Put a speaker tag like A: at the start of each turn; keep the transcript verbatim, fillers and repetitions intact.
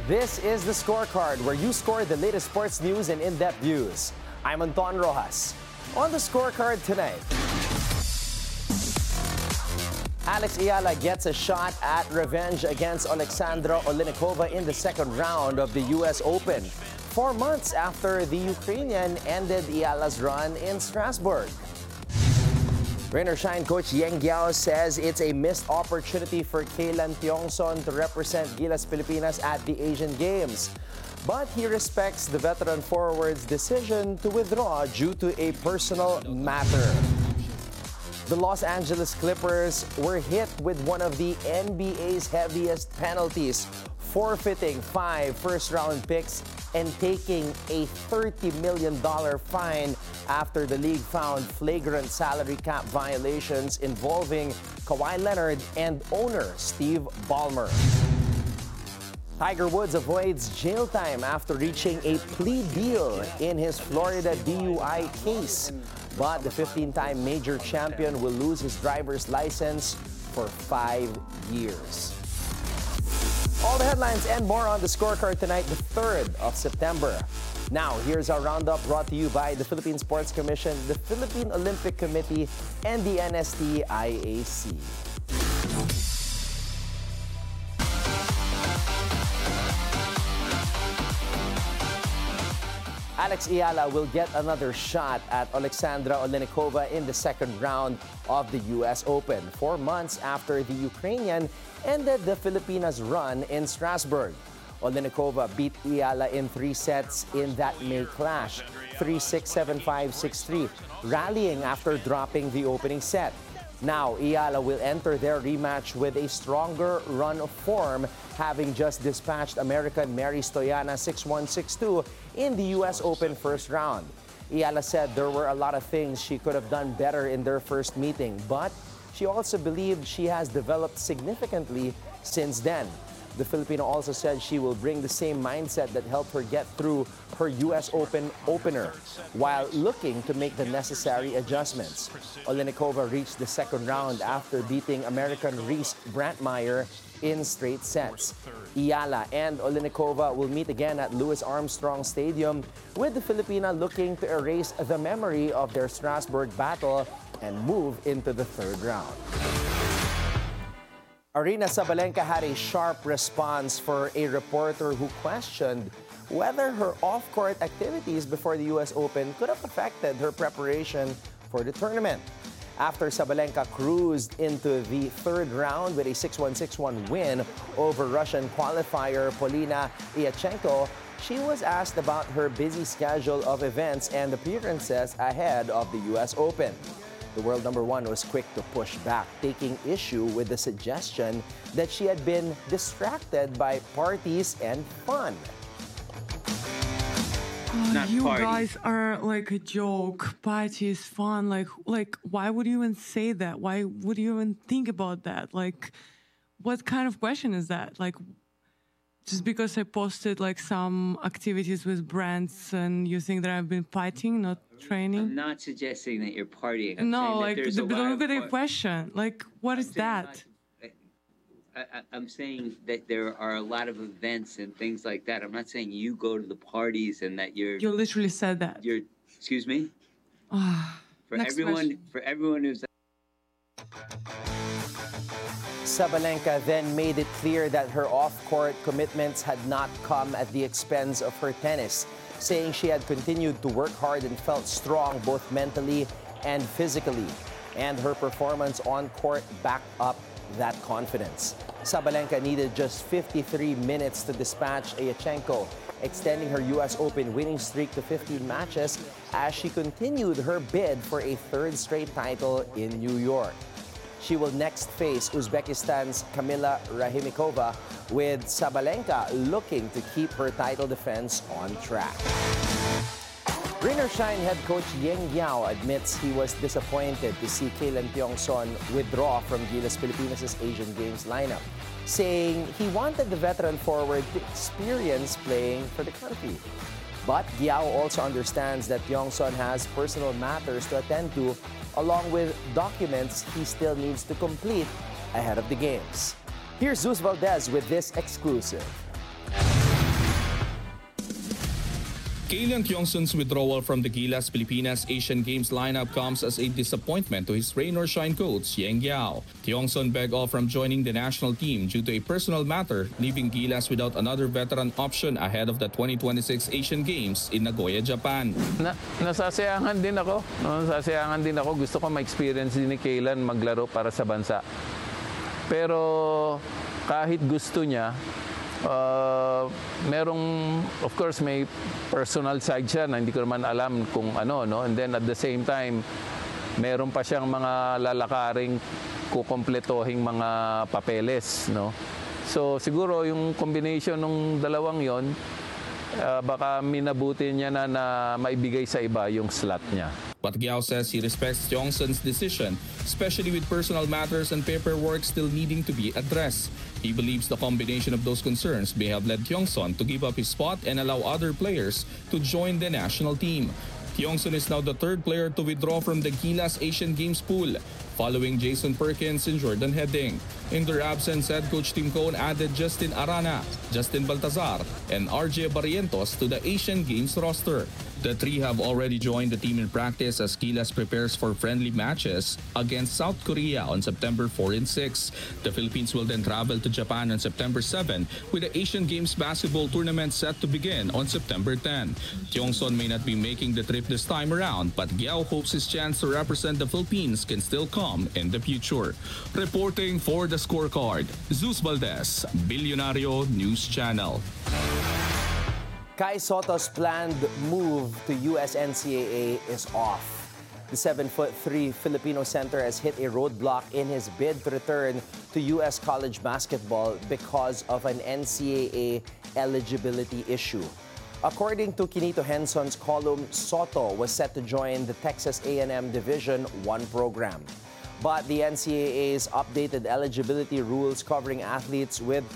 A: This is The Scorecard, where you score the latest sports news and in-depth views. I'm Anton Rojas. On The Scorecard tonight, Alex Eala gets a shot at revenge against Alexandra Oleinikova in the second round of the U S Open, four months after the Ukrainian ended Eala's run in Strasbourg. Rain or shine coach Yeng Guiao says it's a missed opportunity for Kaylan Tiongson to represent Gilas Pilipinas at the Asian Games. But he respects the veteran forward's decision to withdraw due to a personal matter. The Los Angeles Clippers were hit with one of the N B A's heaviest penalties, forfeiting five first-round picks and taking a thirty million dollars fine after the league found flagrant salary cap violations involving Kawhi Leonard and owner Steve Ballmer. Tiger Woods avoids jail time after reaching a plea deal in his Florida D U I case. But the fifteen-time major champion will lose his driver's license for five years. All the headlines and more on The Scorecard tonight, the third of September. Now, here's our roundup brought to you by the Philippine Sports Commission, the Philippine Olympic Committee, and the N S T I A C. Alex Eala will get another shot at Alexandra Oleinikova in the second round of the U S Open, four months after the Ukrainian ended the Filipinas' run in Strasbourg. Oleinikova beat Eala in three sets in that May clash, three six, seven five, six three, rallying after dropping the opening set. Now, Eala will enter their rematch with a stronger run of form, having just dispatched American Mary Stoyana six one, six two in the U S Open first round. Eala said there were a lot of things she could have done better in their first meeting, but she also believed she has developed significantly since then. The Filipino also said she will bring the same mindset that helped her get through her U S Open opener, while looking to make the necessary adjustments. Oleinikova reached the second round after beating American Reese Brantmeyer in straight sets. Eala and Oleinikova will meet again at Louis Armstrong Stadium, with the Filipina looking to erase the memory of their Strasbourg battle and move into the third round. Aryna Sabalenka had a sharp response for a reporter who questioned whether her off-court activities before the U S Open could have affected her preparation for the tournament. After Sabalenka cruised into the third round with a six one, six one win over Russian qualifier Polina Iachenko, she was asked about her busy schedule of events and appearances ahead of the U S Open. The world number one was quick to push back, taking issue with the suggestion that she had been distracted by parties and fun.
B: Oh, you party. Guys are like a joke. Parties, fun. Like, like, why would you even say that? Why would you even think about that? Like, what kind of question is that? Like, just because I posted like some activities with brands and you think that I've been fighting, not training?
C: I'm not suggesting that you're partying. I'm
B: no, like,
C: the,
B: look at the question. Like, what
C: I'm
B: is that?
C: Not, I, I, I'm saying that there are a lot of events and things like that. I'm not saying you go to the parties and that you're...
B: You literally said that.
C: You're, excuse me? for
B: Next
C: everyone,
B: question.
C: For everyone who's...
A: Sabalenka then made it clear that her off-court commitments had not come at the expense of her tennis, saying she had continued to work hard and felt strong both mentally and physically, and her performance on court backed up that confidence. Sabalenka needed just fifty-three minutes to dispatch Iachenko, extending her U S Open winning streak to fifteen matches as she continued her bid for a third straight title in New York. She will next face Uzbekistan's Kamila Rahimikova, with Sabalenka looking to keep her title defense on track. Rain or shine head coach Yeng Guiao admits he was disappointed to see Kaylan Tiongson withdraw from Gilas Pilipinas' Asian Games lineup, saying he wanted the veteran forward to experience playing for the country. But Guiao also understands that Tiongson has personal matters to attend to, along with documents he still needs to complete ahead of the Games. Here's Zeus Valdez with this exclusive.
D: Kailan Tiongsun's withdrawal from the Gilas Pilipinas Asian Games lineup comes as a disappointment to his rain or shine coach, Yeng Guiao. Tiongsun begged off from joining the national team due to a personal matter, leaving Gilas without another veteran option ahead of the twenty twenty-six Asian Games in Nagoya, Japan.
E: Na, nasasayangan din ako. No? Nasasayangan din ako. Gusto ko ma-experience din ni Kailan maglaro para sa bansa. Pero kahit gusto niya, Uh, merong, of course, may personal side siya na hindi ko naman alam kung ano, no? And then at the same time, meron pa siyang mga lalakaring kukompletohing mga papeles, no? So siguro yung combination ng dalawang yon, uh, baka minabuti niya na na maibigay sa iba yung slot niya.
D: But Guiao says he respects Tiongsun's decision, especially with personal matters and paperwork still needing to be addressed. He believes the combination of those concerns may have led Tiongsun to give up his spot and allow other players to join the national team. Tiongsun is now the third player to withdraw from the Gilas Asian Games pool, following Jason Perkins and Jordan Heading. In their absence, head coach Tim Cohn added Justin Arana, Justin Baltazar, and R J Barrientos to the Asian Games roster. The three have already joined the team in practice as Gilas prepares for friendly matches against South Korea on September fourth and sixth. The Philippines will then travel to Japan on September seventh, with the Asian Games basketball tournament set to begin on September tenth. Tiongsun may not be making the trip this time around, but Guiao hopes his chance to represent the Philippines can still come in the future. Reporting for the Scorecard, Zeus Valdez, Billionario News Channel.
A: Kai Soto's planned move to U S N C A A is off. The seven foot three Filipino center has hit a roadblock in his bid to return to U S college basketball because of an N C A A eligibility issue. According to Kinito Henson's column, Soto was set to join the Texas A and M Division one program. But the N C A A's updated eligibility rules covering athletes with